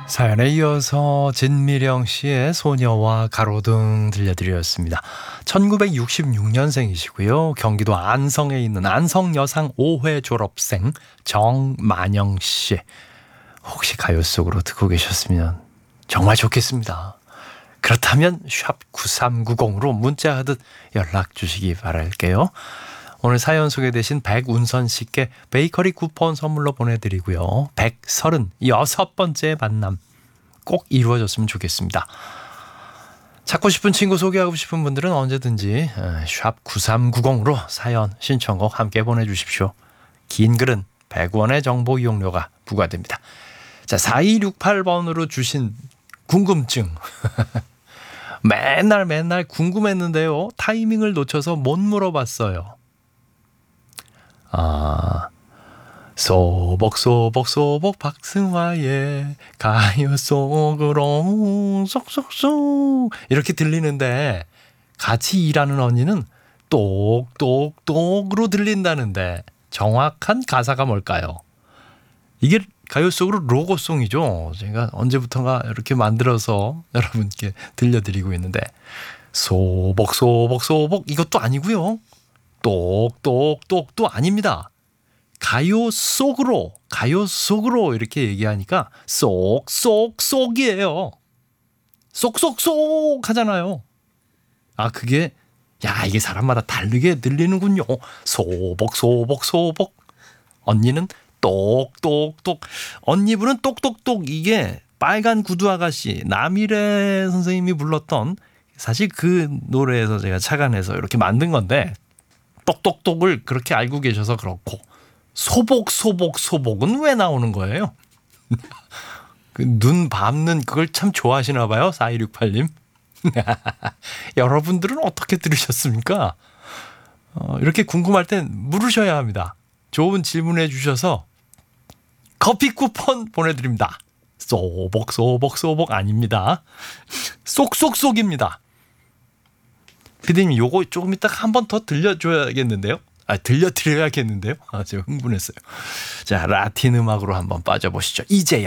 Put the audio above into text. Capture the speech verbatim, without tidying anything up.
사연에 이어서 진미령 씨의 소녀와 가로등 들려드렸습니다. 천구백육십육 년생이시고요. 경기도 안성에 있는 안성여상 오 회 졸업생 정만영 씨. 혹시 가요 속으로 듣고 계셨으면 정말 좋겠습니다. 그렇다면 샵 구삼구공으로 문자하듯 연락 주시기 바랄게요. 오늘 사연 소개되신 백운선 씨께 베이커리 쿠폰 선물로 보내드리고요. 백삼십육 번째 만남 꼭 이루어졌으면 좋겠습니다. 찾고 싶은 친구 소개하고 싶은 분들은 언제든지 샵 구삼구공으로 사연 신청곡 함께 보내주십시오. 긴 글은 백 원의 정보 이용료가 부과됩니다. 자, 사이육팔 번으로 주신 궁금증. 맨날 맨날 궁금했는데요. 타이밍을 놓쳐서 못 물어봤어요. 아, 소복소복소복 박승화의 가요 속으로 쏙쏙쏙 이렇게 들리는데 같이 일하는 언니는 똑똑똑으로 들린다는데 정확한 가사가 뭘까요? 이게 가요 속으로 로고송이죠. 제가 언제부턴가 이렇게 만들어서 여러분께 들려드리고 있는데 소복소복소복 이것도 아니고요. 똑똑똑도 아닙니다. 가요 속으로 가요 속으로 이렇게 얘기하니까 쏙쏙쏙이에요. 쏙쏙쏙 하잖아요. 아, 그게 야 이게 사람마다 다르게 들리는군요. 소복소복소복. 언니는 똑똑똑. 언니 분은 똑똑똑. 이게 빨간 구두 아가씨 남일애 선생님이 불렀던 사실 그 노래에서 제가 착안해서 이렇게 만든 건데 똑똑똑을 그렇게 알고 계셔서 그렇고 소복 소복 소복은 왜 나오는 거예요? 그 눈 밟는 그걸 참 좋아하시나 봐요. 사이육팔 님. 여러분들은 어떻게 들으셨습니까? 어, 이렇게 궁금할 땐 물으셔야 합니다. 좋은 질문해 주셔서 커피 쿠폰 보내드립니다. 소복 소복 소복 아닙니다. 쏙쏙쏙입니다. 피디님 요거 조금 이따가 한 번 더 들려줘야겠는데요. 아 들려드려야겠는데요. 아 제가 흥분했어요. 자 라틴 음악으로 한번 빠져보시죠. 이제요.